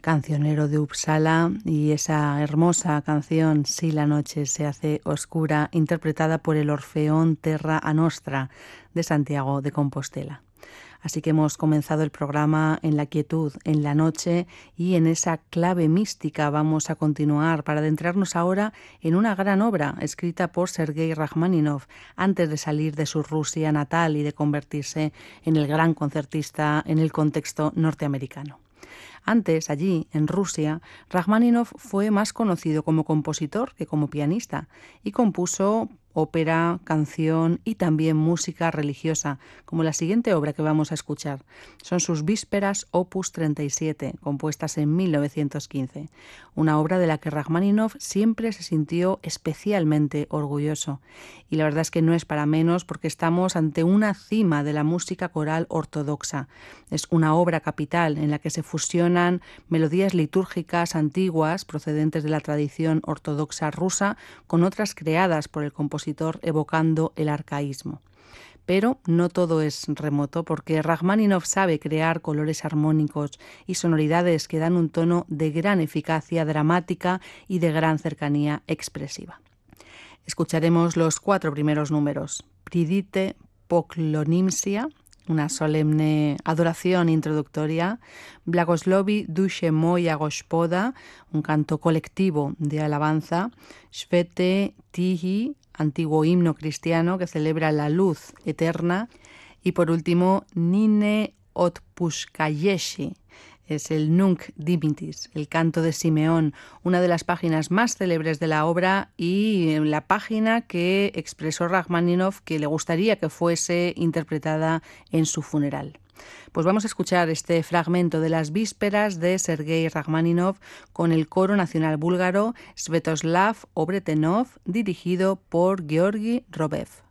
cancionero de Uppsala, y esa hermosa canción Si la noche se hace oscura, interpretada por el Orfeón Terra a Nostra de Santiago de Compostela. Así que hemos comenzado el programa en la quietud, en la noche, y en esa clave mística vamos a continuar para adentrarnos ahora en una gran obra escrita por Sergei Rajmáninov antes de salir de su Rusia natal y de convertirse en el gran concertista en el contexto norteamericano. Antes, allí, en Rusia, Rajmáninov fue más conocido como compositor que como pianista y compuso ópera, canción y también música religiosa, como la siguiente obra que vamos a escuchar. Son sus Vísperas Opus 37, compuestas en 1915, una obra de la que Rajmáninov siempre se sintió especialmente orgulloso. Y la verdad es que no es para menos, porque estamos ante una cima de la música coral ortodoxa. Es una obra capital en la que se fusionan melodías litúrgicas antiguas procedentes de la tradición ortodoxa rusa con otras creadas por el compositor evocando el arcaísmo. Pero no todo es remoto, porque Rajmáninov sabe crear colores armónicos y sonoridades que dan un tono de gran eficacia dramática y de gran cercanía expresiva. Escucharemos los 4 primeros números: Pridite Poklonimsia, una solemne adoración introductoria; Blagoslovi Duše moja Gospoda, un canto colectivo de alabanza; Svete Tihi, antiguo himno cristiano que celebra la luz eterna; y por último Nine Otpuskayeshi, es el Nunc Dimittis, el canto de Simeón, una de las páginas más célebres de la obra y la página que expresó Rajmáninov que le gustaría que fuese interpretada en su funeral. Pues vamos a escuchar este fragmento de las Vísperas de Sergei Rajmáninov con el Coro Nacional Búlgaro Svetoslav Obretenov, dirigido por Georgi Robev.